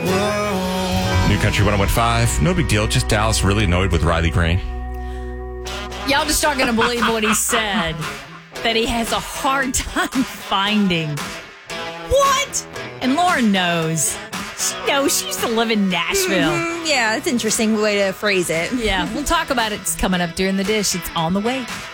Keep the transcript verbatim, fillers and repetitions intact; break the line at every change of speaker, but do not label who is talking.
New Country one oh one point five. No big deal. Just Dallas really annoyed with Riley Green.
Y'all just aren't going to believe what he said. That he has a hard time finding. What? And Lauren knows. She knows. She used to live in Nashville.
Mm-hmm. Yeah, it's an interesting way to phrase it.
Yeah, we'll talk about it. It's coming up during the dish. It's on the way.